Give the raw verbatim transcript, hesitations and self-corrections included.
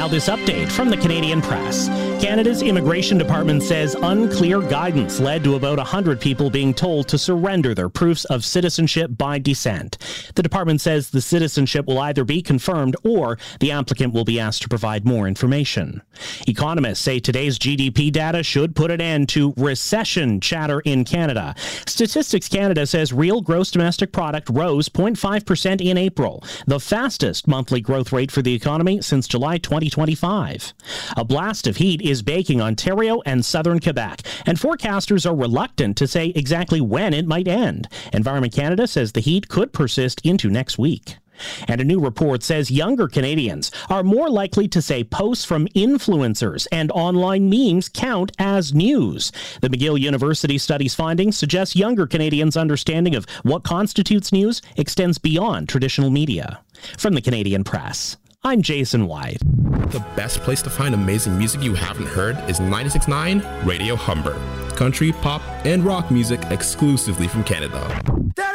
Now this update from the Canadian Press. Canada's Immigration Department says unclear guidance led to about one hundred people being told to surrender their proofs of citizenship by descent. The department says the citizenship will either be confirmed or the applicant will be asked to provide more information. Economists say today's G D P data should put an end to recession chatter in Canada. Statistics Canada says real gross domestic product rose zero point five percent in April, the fastest monthly growth rate for the economy since July twenty twenty-five. A blast of heat is baking Ontario and southern Quebec, and forecasters are reluctant to say exactly when it might end. Environment Canada says the heat could persist into next week. And a new report says younger Canadians are more likely to say posts from influencers and online memes count as news. The McGill University study's findings suggest younger Canadians' understanding of what constitutes news extends beyond traditional media. From the Canadian Press, I'm Jason White. The best place to find amazing music you haven't heard is ninety-six point nine Radio Humber. Country, pop, and rock music exclusively from Canada.